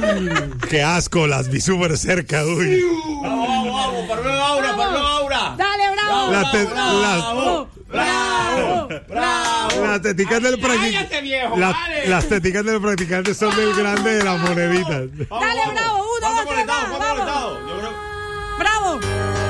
Qué asco, las vi súper cerca, uy. Vamos, para luego Aura. Dale, bravo. Bravo. Las teticas del Las teticas del practicante son del grande de las moneditas. Dale, bravo. 1, 2, 3, vamos. Bravo.